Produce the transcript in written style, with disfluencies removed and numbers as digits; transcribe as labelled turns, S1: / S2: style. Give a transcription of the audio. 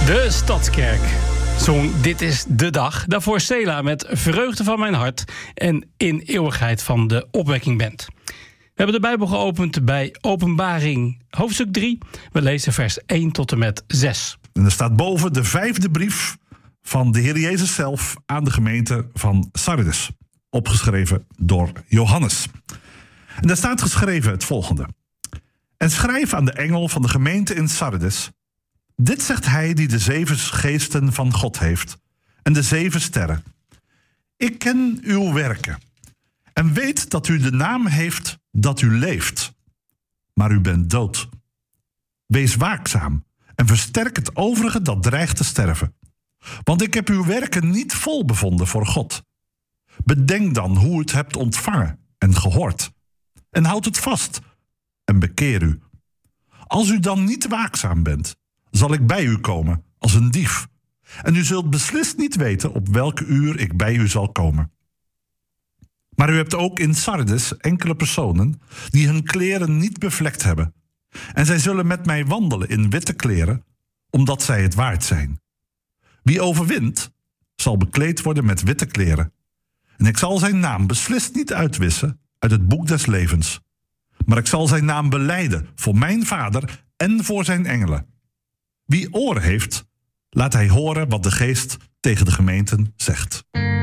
S1: De Stadskerk zong Dit is de dag. Daarvoor Sela met Vreugde van mijn hart en In eeuwigheid van de Opwekking Band. We hebben de Bijbel geopend bij Openbaring hoofdstuk 3. We lezen vers 1 tot en met 6.
S2: En er staat boven de 5e brief van de Heer Jezus zelf aan de gemeente van Sardis. Opgeschreven door Johannes. En daar staat geschreven het volgende. En schrijf aan de engel van de gemeente in Sardis. Dit zegt hij die de 7 geesten van God heeft en de 7 sterren. Ik ken uw werken en weet dat u de naam heeft dat u leeft. Maar u bent dood. Wees waakzaam en versterk het overige dat dreigt te sterven. Want ik heb uw werken niet vol bevonden voor God. Bedenk dan hoe u het hebt ontvangen en gehoord. En houd het vast en bekeer u. Als u dan niet waakzaam bent, zal ik bij u komen als een dief. En u zult beslist niet weten op welk uur ik bij u zal komen. Maar u hebt ook in Sardis enkele personen die hun kleren niet bevlekt hebben. En zij zullen met mij wandelen in witte kleren, omdat zij het waard zijn. Wie overwint, zal bekleed worden met witte kleren. En ik zal zijn naam beslist niet uitwissen uit het boek des levens. Maar ik zal zijn naam belijden voor mijn Vader en voor zijn engelen. Wie oren heeft, laat hij horen wat de Geest tegen de gemeenten zegt.